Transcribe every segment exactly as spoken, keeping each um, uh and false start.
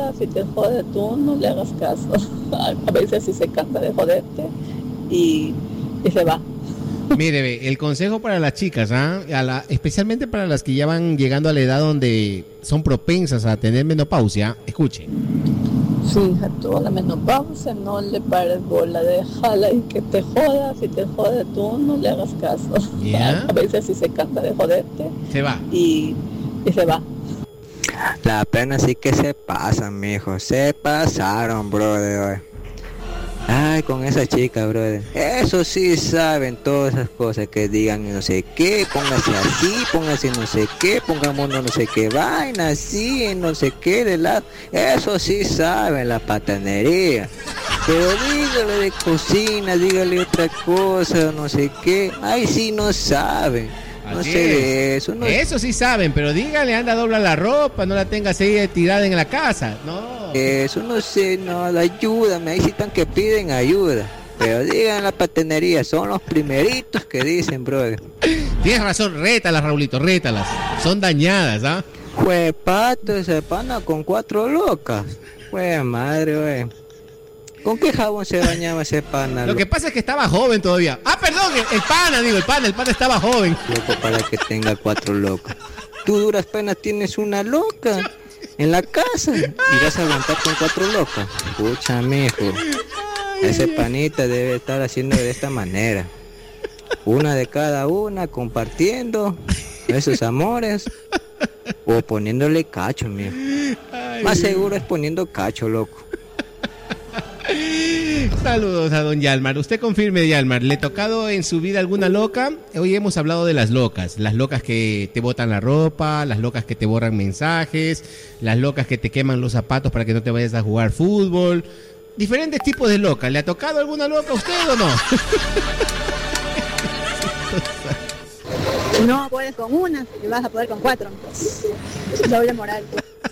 joda, si te jode tú, no le hagas caso. A veces sí se cansa de joderte y, y se va. Mire, ve, el consejo para las chicas, ¿ah? A la, especialmente para las que ya van llegando a la edad donde son propensas a tener menopausia, escuche. Fija tú, a la menopausia no le pares bola, déjala y que te joda, si te jode tú, no le hagas caso. ¿Ya? A veces sí se cansa de joderte. Se va. Y, y se va. La pena sí que se pasan, mijo, se pasaron, brother. Ay, con esa chica, brother. Eso sí saben todas esas cosas que digan no sé qué, póngase así, póngase no sé qué, pongamos no sé qué vaina, así, no sé qué, de lado. Eso sí saben la patanería. Pero dígale de cocina, dígale otra cosa, no sé qué. Ay, sí no saben. No Así sé de es. eso. No... Eso sí saben, pero dígale, anda, dobla la ropa, no la tengas ahí tirada en la casa. No. Eso no sé, no, ayúdame, ahí sí están que piden ayuda. Pero digan la patenería, son los primeritos que dicen, brother. Tienes razón, rétalas, Raulito, rétalas. Son dañadas, ¿ah? Jue pato, ese pana con cuatro locas. Jue madre, wey. ¿Con qué jabón se bañaba ese pana? Lo que pasa es que estaba joven todavía. Ah, perdón, el, el pana, digo, el pana, el pana estaba joven. Loco para que tenga cuatro locas. Tú duras penas tienes una loca en la casa y vas a aguantar con cuatro locas. Escucha, mijo. Ese panita debe estar haciendo de esta manera. Una de cada una, compartiendo esos amores. O poniéndole cacho, mijo. Más seguro es poniendo cacho, loco. Saludos a don Yalmar. Usted confirme, Yalmar, ¿le ha tocado en su vida alguna loca? Hoy hemos hablado de las locas. Las locas que te botan la ropa, las locas que te borran mensajes, las locas que te queman los zapatos para que no te vayas a jugar fútbol. Diferentes tipos de locas. ¿Le ha tocado alguna loca a usted o no? No puedes con una y vas a poder con cuatro. Doble moral.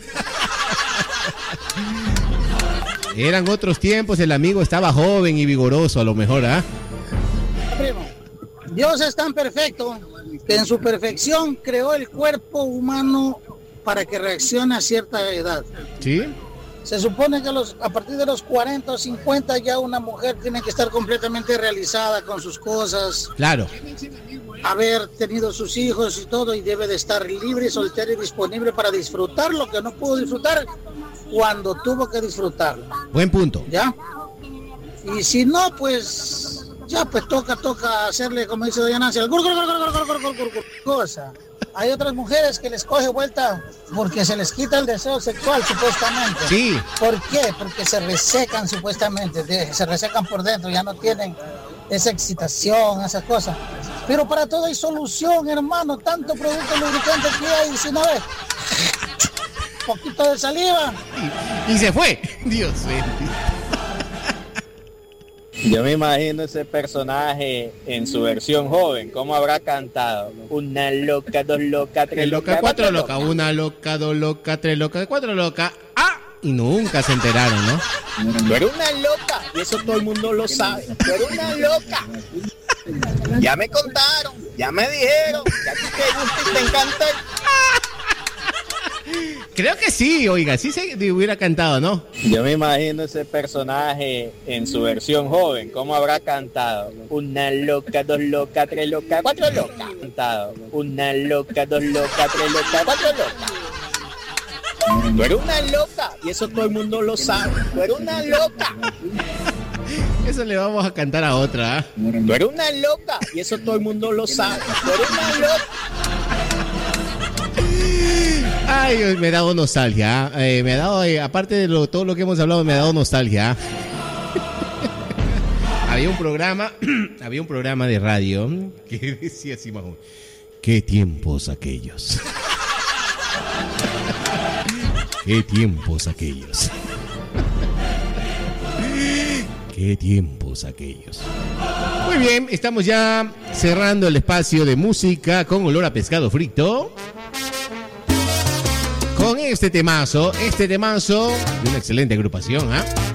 Eran otros tiempos, el amigo estaba joven y vigoroso a lo mejor, ¿ah? Primo, Dios es tan perfecto que en su perfección creó el cuerpo humano para que reaccione a cierta edad. ¿Sí? Se supone que a, los, a partir de los cuarenta o cincuenta ya una mujer tiene que estar completamente realizada con sus cosas. Claro. Haber tenido sus hijos y todo, y debe de estar libre, soltera y disponible para disfrutar lo que no pudo disfrutar cuando tuvo que disfrutarlo. Buen punto. ¿Ya? Y si no, pues ya pues toca, toca hacerle, como dice doña Nancy, el gur, gur, gur, gur, gur, gur, gur, gur, gur, cosa. Hay otras mujeres que les coge vuelta porque se les quita el deseo sexual, supuestamente. Sí. ¿Por qué? Porque se resecan, supuestamente, de, se resecan por dentro, ya no tienen esa excitación, esas cosas. Pero para todo hay solución, hermano, tanto producto lubricante que hay, si no ves, poquito de saliva. Y, y se fue. Dios mío. Yo me imagino ese personaje en su versión joven, ¿cómo habrá cantado? Una loca, dos locas, tres locas, cuatro locas, loca. Una loca, dos locas, tres locas, cuatro locas. ¡Ah! Y nunca se enteraron, ¿no? Tú eres una loca, y eso todo el mundo lo sabe. Tú eres una loca. Ya me contaron, ya me dijeron, ya que te gusta y te encanta. Creo que sí, oiga, sí se hubiera cantado, ¿no? Yo me imagino ese personaje en su versión joven, ¿cómo habrá cantado? Una loca, dos locas, tres locas, cuatro locas. Cantado. Una loca, dos locas, tres locas, cuatro locas. Tú eres una loca, y eso todo el mundo lo sabe. Tú eres una loca. Eso le vamos a cantar a otra, ¿eh? Tú eres una loca, y eso todo el mundo lo sabe. Tú eres una loca. Ay, me ha dado nostalgia, eh, me ha dado, eh, aparte de lo, todo lo que hemos hablado, me ha dado nostalgia. Había un programa, había un programa de radio que decía así más o menos, ¿qué tiempos aquellos? ¿Qué tiempos aquellos? ¿Qué tiempos aquellos? Muy bien, estamos ya cerrando el espacio de música con olor a pescado frito. Con este temazo, este temazo de una excelente agrupación, ¿ah? ¿eh?